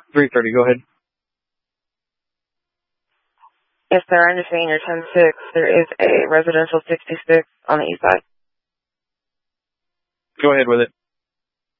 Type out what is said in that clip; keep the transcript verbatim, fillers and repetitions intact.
three thirty, go ahead. Yes, sir. I understand you're ten six. There is a residential sixty-six on the east side. Go ahead with it.